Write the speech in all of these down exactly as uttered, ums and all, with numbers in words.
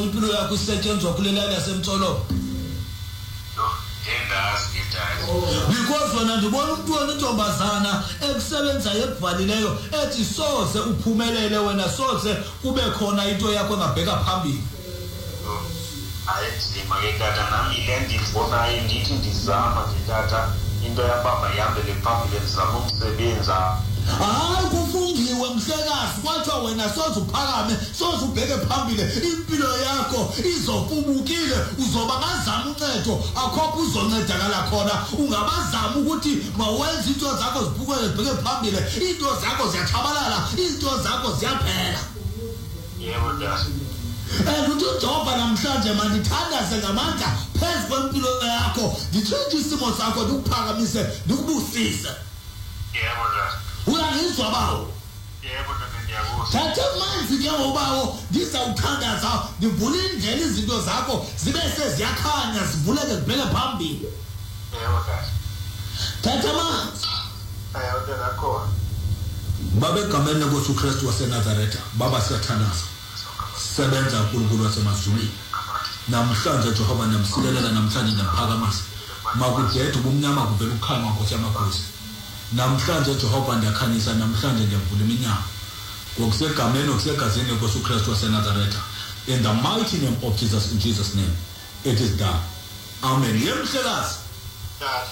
impilo yakho isetshenzwa kulela yasemtsholo. Because wena ndibona umuntu ontombazana ekusebenza yekuvalileyo ethi soze uphumelele wena soze kube khona into yakho engabheka phambili. Ayenzima ke tata nami le ndibona ndithi ndizama tata into yababa yambele phambili ndizama umsebenza. Hayi kufungiwe mhlekazi kwathiwa wena soze uphakame soze ubheke phambili impilo yakho izofubukile uzoba ngazama uncedo akhopha uzoncedakala khona ungabazama ukuthi mawenze into zakho ziphukele zibheke phambili into zakho ziyachabalala into zakho ziyaphela. Yebo dad. Eh uthi uJehova namhlanje mandithandaze ngamandla phezu kwempilo yakho ngithinta isimo sakho ndikuphakamise ndikubusise. Yebo dad. Uyangizwa bawo? Yebo dad ngiyakuzwa. Thatha amanzi ke ngobawo ngizawuthandaza ngivule indlela izinto zakho zibe seziyakhanya zivuleke zibheke phambili. Yebo dad. Thatha amanzi. Ayo dad akho. Baba egameni lenkosi uKristu waseNazaretha baba siyathandaza. Sebenza uNkulunkulu wasemazulwini. Namhlanje Jehova namsilelela namhlanje ndaphakamisa. Makudethe ubumnyama kuvela ukukhanya Nkosi yamakhosi. Namhlanje Jehova ndiyakhanyisa namhlanje ndiyavula iminyango. Ngokusegameni ngokusegazini lenkosi uKristu waseNazaretha. In the mighty name of Jesus, in Jesus' name, it is done. Amen. Yemhlekazi. Dad.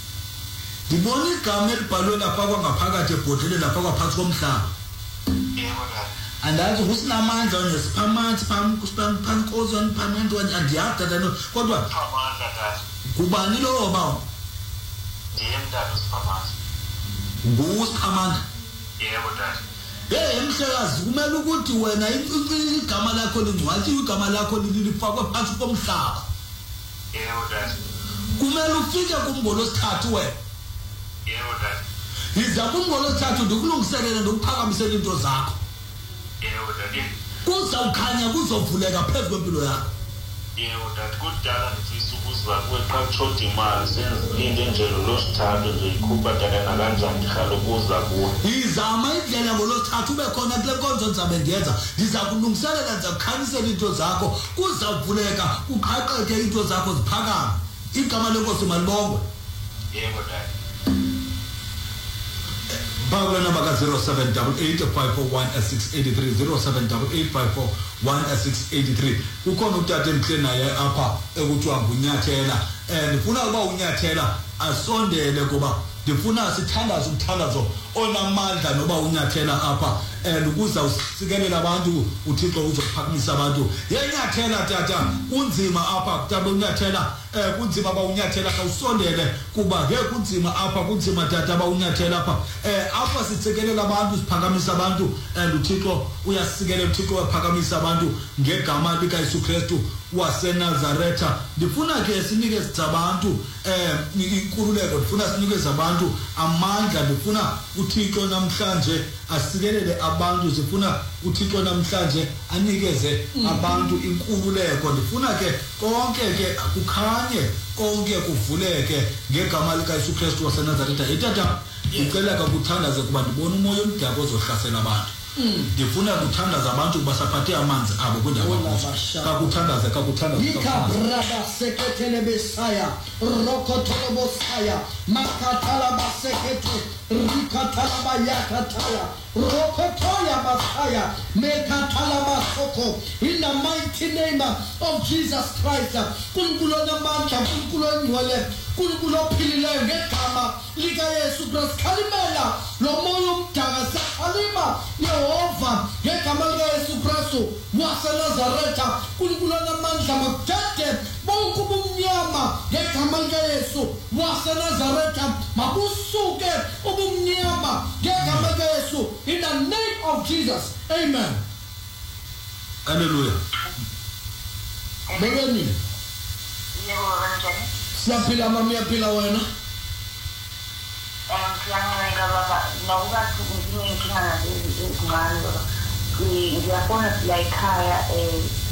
Ndibona igama elibhalwe lapha kwangaphakathi ebhodleni lapha kwaphansi komhlaba. Yebo dad. Andazi usinamandla nesiphamanzi phambi kusiphambi kozona phambi wani andiyazi dada kodwa Phamandla dad. kubani lo baba? Ndiye dad usiphamanzi. Ngusiphamandla. Yebo dad. Hey emhlekazi kumele ukuthi wena igama lakho lingcwathi igama lakho lilifakwe phansi komhlaba. Yebo dad. Kumele ufike kumbolo sithathu wena. Yebo dad. Iza kumbolo sithathu ndikulungiselele ndikuphakamisela into zakho. Yebo dad. Kuzawukhanya kuzovuleka phezu kwempilo yakho. Yebo dad kudala ngifisa ukuzwa kuwe xa kuthotha imali senzilinde nje lolosithathu nje ikhupha dada nakanjani ngihlala ukuza kuwe. Izama indlela ngolosithathu ube khona kule nkonzo ndizabe ndiyenza ndiza kulungiselela ndiza kukhanyisela into zakho kuzavuleka kuqhaqeke into zakho ziphakame igama lenkosi malibongwe. Yebo dad. Baba number ka zero seven eight eight five four one six eight three zero seven eight eight five four one six eight three. Ukhona utata emhle naye apha ekuthiwa nguNyathela. Eh ndifuna ukuba uNyathela asondele kuba ndifuna sithandaze umthandazo onamandla noba uNyathela apha and ukuza usikelela abantu uThixo uzophakamisa abantu. Yenyathela tata kunzima apha kutaba uNyathela eh kunzima ba uNyathela ka usondele kuba ke kunzima apha kunzima tata ba uNyathela apha eh apha sitsikelela abantu siphakamisa abantu and uThixo uyasikelela uThixo uyaphakamisa abantu ngegama lika Yesu Kristu waseNazaretha. Ndifuna ke sinike sizabantu eh inkululeko ndifuna sinikeze abantu amandla ndifuna uThixo namhlanje asikelele abantu sifuna uThixo namhlanje anikeze abantu inkululeko ndifuna ke konke ke kukhanye konke kuvuleke ngegama lika Yesu Kristu waseNazaretha. Etata ngicela ukuthandaza kuba ndibona umoya omdaka ozohlasela abantu. Ndifuna ukuthandaza abantu basaphathe amanzi abo kwindawo kakuthandaza kakuthandaza ikabrada seketele besaya rokotolo bosaya makatala basekete rikatala bayakataya rokotoya basaya mekatala basoko in the mighty name of Jesus Christ. Kunkulo namandla kunkulo ngcwele kunkulo philileyo ngegama lika Yesu Kristu khalimela lo moya omdaka sakhalima Yehova ngegama lika Yesu Kristu waseNazaretha kunkulo namandla makuthethe bonke ubumnyama ngegama lika Yesu waseNazaretha mabusuke ubumnyama ngegama lika Yesu in the name of Jesus. Amen. Hallelujah. Begani. Yebo kanjani? Siyaphila mama uyaphila wena? Eh ngiyangeka baba nokuba ngiyinkinga ngani baba. Ngiyabona siya ekhaya eh